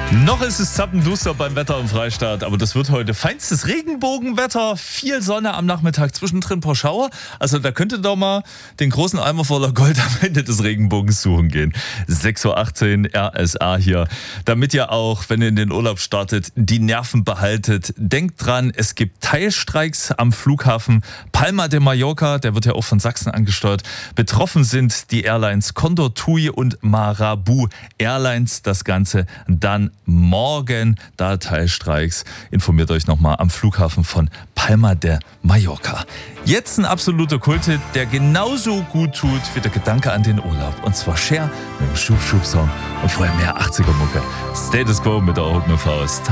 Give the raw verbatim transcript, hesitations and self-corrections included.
Noch ist es zappenduster beim Wetter im Freistaat, aber das wird heute feinstes Regenbogenwetter, viel Sonne am Nachmittag, zwischendrin ein paar Schauer. Also da könnte doch mal den großen Eimer voller Gold am Ende des Regenbogens suchen gehen. sechs Uhr achtzehn R S A hier, damit ihr auch, wenn ihr in den Urlaub startet, die Nerven behaltet. Denkt dran, es gibt Teilstreiks am Flughafen Palma de Mallorca, der wird ja auch von Sachsen angesteuert. Betroffen sind die Airlines Condor, TUI und Marabu Airlines. Das Ganze dann morgen, da Teilstreiks. Informiert euch nochmal am Flughafen von Palma de Mallorca. Jetzt ein absoluter Kulthit, der genauso gut tut wie der Gedanke an den Urlaub. Und zwar Cher mit dem Schub-Schub-Song und vorher mehr achtziger Mucke. Status Quo mit der Haut Faust.